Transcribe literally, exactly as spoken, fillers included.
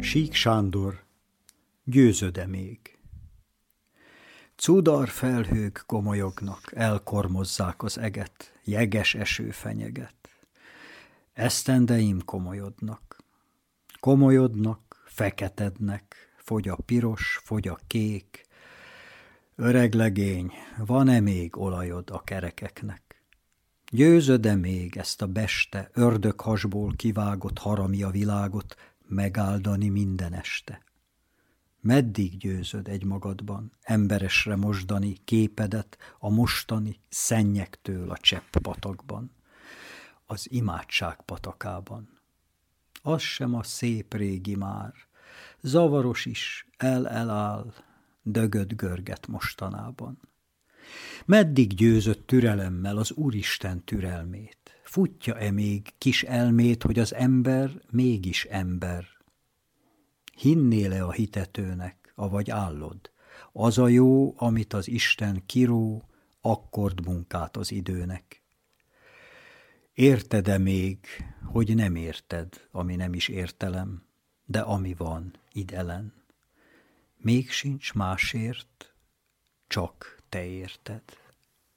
Sík Sándor, győzöd-e még? Cudar felhők gomolyognak, elkormozzák az eget, jeges eső fenyeget. Esztendeim komolyodnak, komolyodnak, feketednek, fogy a piros, fogy a kék. Öreg legény, van-e még olajod a kerekeknek? Győzöd-e még ezt a beste, ördöghasból kivágott haramja világot megáldani minden este? Meddig győzöd egymagadban emberesre mosdani képedet a mostani szennyektől a csepp patakban, az imádság patakában? Az sem a szép régi már, zavaros is, el-eláll, dögöd görget mostanában. Meddig győzött türelemmel az Úristen türelmét? Futja-e még kis elmét, hogy az ember mégis ember? Hinnél-e a hitetőnek, avagy állod? Az a jó, amit az Isten kiró, akkordmunkát az időnek. Érted-e még, hogy nem érted, ami nem is értelem, de ami van idelen? Még sincs másért, csak te érted.